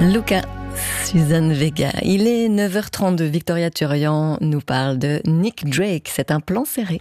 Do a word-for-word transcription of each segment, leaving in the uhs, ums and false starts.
Luca, Suzanne Vega. Il est neuf heures trente-deux. Victoria Turian nous parle de Nick Drake. C'est un plan serré.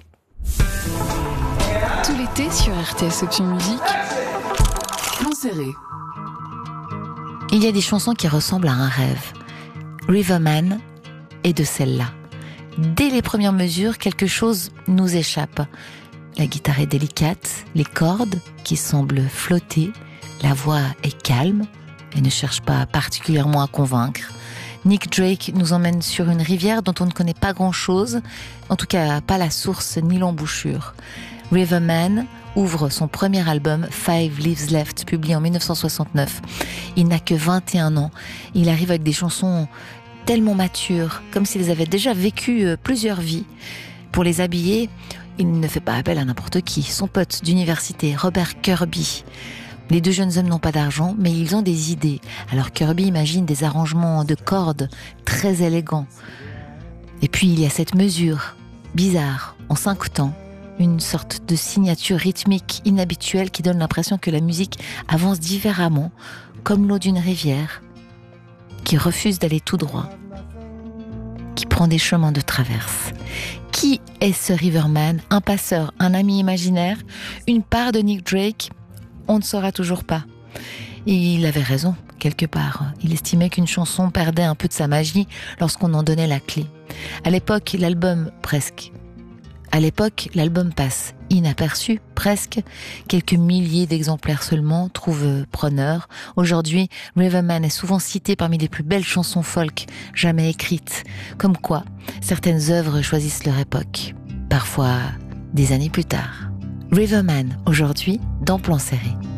Tout l'été sur R T S Option Musique. Plan serré. Il y a des chansons qui ressemblent à un rêve. Riverman est de celle-là. Dès les premières mesures, quelque chose nous échappe. La guitare est délicate, les cordes qui semblent flotter, la voix est calme et ne cherche pas particulièrement à convaincre. Nick Drake nous emmène sur une rivière dont on ne connaît pas grand-chose, en tout cas pas la source ni l'embouchure. Riverman ouvre son premier album Five Leaves Left, publié en dix-neuf cent soixante-neuf. Il n'a que vingt et un ans. Il arrive avec des chansons tellement matures, comme s'ils avaient déjà vécu plusieurs vies. Pour les habiller, il ne fait pas appel à n'importe qui. Son pote d'université, Robert Kirby. Les deux jeunes hommes n'ont pas d'argent, mais ils ont des idées. Alors Kirby imagine des arrangements de cordes très élégants. Et puis il y a cette mesure bizarre, en cinq temps, une sorte de signature rythmique inhabituelle qui donne l'impression que la musique avance différemment, comme l'eau d'une rivière, qui refuse d'aller tout droit, qui prend des chemins de traverse. Qui est ce Riverman ? Un passeur, un ami imaginaire, une part de Nick Drake ? On ne saura toujours pas. Et il avait raison, quelque part. Il estimait qu'une chanson perdait un peu de sa magie lorsqu'on en donnait la clé. À l'époque, l'album, presque. À l'époque, l'album passe inaperçu, presque. Quelques milliers d'exemplaires seulement trouvent preneur. Aujourd'hui, Riverman est souvent cité parmi les plus belles chansons folk jamais écrites. Comme quoi, certaines œuvres choisissent leur époque. Parfois, des années plus tard. Riverman, aujourd'hui, dans Plan Serré.